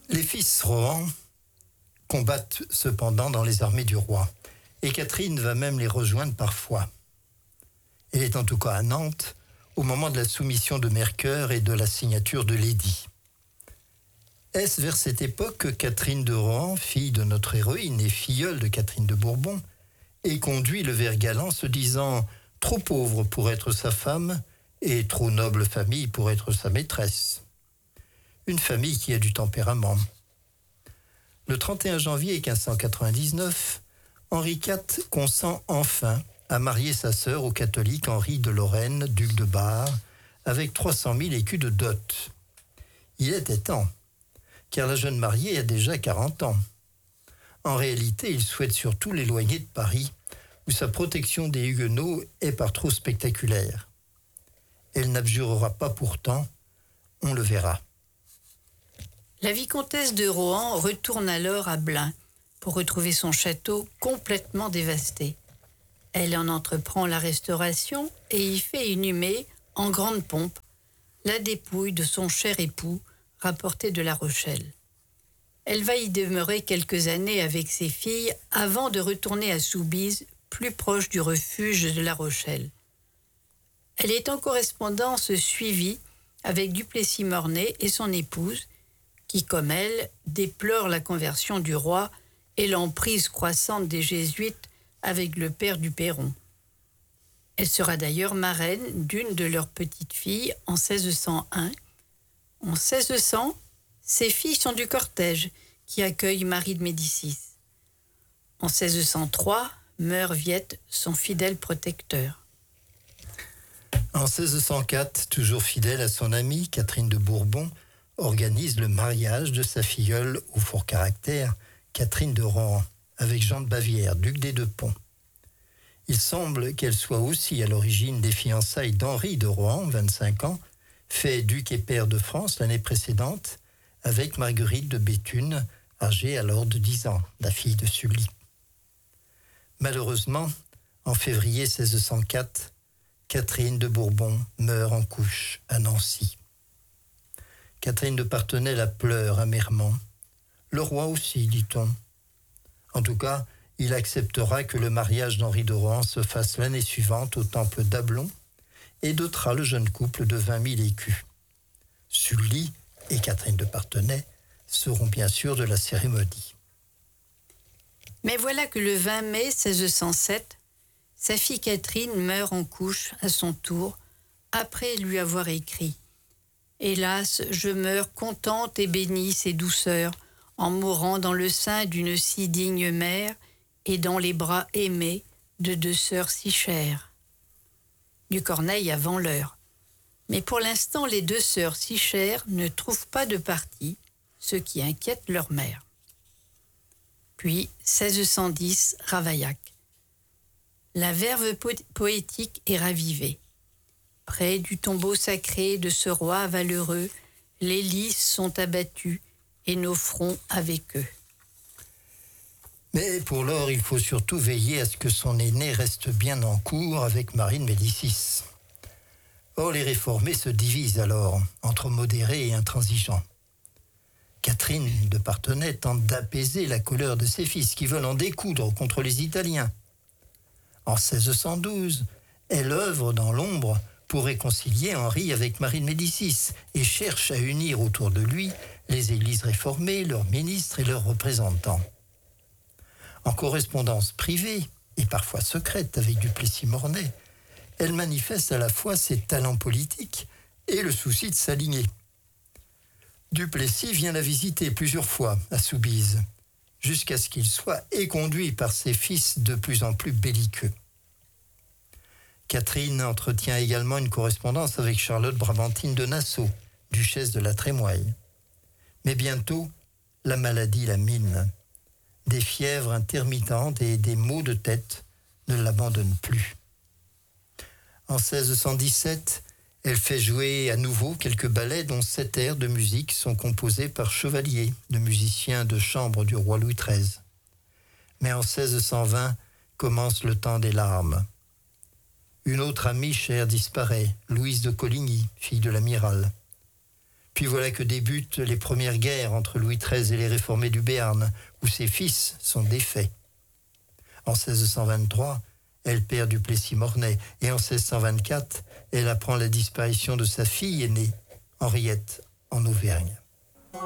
Les fils Rohan combattent cependant dans les armées du roi, et Catherine va même les rejoindre parfois. Elle est en tout cas à Nantes au moment de la soumission de Mercœur et de la signature de l'édit. Est-ce vers cette époque que Catherine de Rohan, fille de notre héroïne et filleule de Catherine de Bourbon, est conduit le vers galant se disant trop pauvre pour être sa femme et trop noble famille pour être sa maîtresse. Une famille qui a du tempérament. Le 31 janvier 1599, Henri IV consent enfin à marier sa sœur au catholique Henri de Lorraine, duc de Bar, avec 300 000 écus de dot. Il était temps, car la jeune mariée a déjà 40 ans. En réalité, il souhaite surtout l'éloigner de Paris, où sa protection des Huguenots est par trop spectaculaire. Elle n'abjurera pas pourtant, on le verra. La vicomtesse de Rohan retourne alors à Blain pour retrouver son château complètement dévasté. Elle en entreprend la restauration et y fait inhumer, en grande pompe, la dépouille de son cher époux rapporté de La Rochelle. Elle va y demeurer quelques années avec ses filles avant de retourner à Soubise, plus proche du refuge de La Rochelle. Elle est en correspondance suivie avec Duplessis-Mornay et son épouse, qui, comme elle, déplore la conversion du roi et l'emprise croissante des jésuites avec le père du Perron. Elle sera d'ailleurs marraine d'une de leurs petites filles en 1601. En 1600, ses filles sont du cortège qui accueille Marie de Médicis. En 1603, meurt Viette, son fidèle protecteur. En 1604, toujours fidèle à son amie, Catherine de Bourbon organise le mariage de sa filleule au fort caractère, Catherine de Rohan, avec Jean de Bavière, duc des Deux-Ponts. Il semble qu'elle soit aussi à l'origine des fiançailles d'Henri de Rohan, 25 ans, fait duc et pair de France l'année précédente, avec Marguerite de Béthune, âgée alors de 10 ans, la fille de Sully. Malheureusement, en février 1604, Catherine de Bourbon meurt en couche à Nancy. Catherine de Parthenay la pleure amèrement. Le roi aussi, dit-on. En tout cas, il acceptera que le mariage d'Henri de Rohan se fasse l'année suivante au temple d'Ablon et dotera le jeune couple de 20 000 écus. Sully et Catherine de Parthenay seront bien sûr de la cérémonie. Mais voilà que le 20 mai 1607, sa fille Catherine meurt en couche à son tour, après lui avoir écrit « Hélas, je meurs contente et bénie ses douceurs, en mourant dans le sein d'une si digne mère et dans les bras aimés de deux sœurs si chères. » Du Corneille avant l'heure. Mais pour l'instant, les deux sœurs si chères ne trouvent pas de parti, ce qui inquiète leur mère. Puis, 1610, Ravaillac. La verve poétique est ravivée. Près du tombeau sacré de ce roi valeureux, les lys sont abattus et nos fronts avec eux. Mais pour lors, il faut surtout veiller à ce que son aîné reste bien en cour avec Marie de Médicis. Or, les réformés se divisent alors entre modérés et intransigeants. Catherine de Parthenay tente d'apaiser la colère de ses fils qui veulent en découdre contre les Italiens. En 1612, elle œuvre dans l'ombre pour réconcilier Henri avec Marie de Médicis et cherche à unir autour de lui les églises réformées, leurs ministres et leurs représentants. En correspondance privée et parfois secrète avec Duplessis-Mornay, elle manifeste à la fois ses talents politiques et le souci de s'aligner. Duplessis vient la visiter plusieurs fois à Soubise, jusqu'à ce qu'il soit éconduit par ses fils de plus en plus belliqueux. Catherine entretient également une correspondance avec Charlotte Brabantine de Nassau, duchesse de la Trémoille. Mais bientôt, la maladie la mine. Des fièvres intermittentes et des maux de tête ne l'abandonnent plus. En 1617, elle fait jouer à nouveau quelques ballets dont 7 airs de musique sont composés par Chevalier, le musicien de chambre du roi Louis XIII. Mais en 1620 commence le temps des larmes. Une autre amie chère disparaît, Louise de Coligny, fille de l'amiral. Puis voilà que débutent les premières guerres entre Louis XIII et les réformés du Béarn, où ses fils sont défaits. En 1623, elle perd du Plessis-Mornay, et en 1624, elle apprend la disparition de sa fille aînée, Henriette, en Auvergne.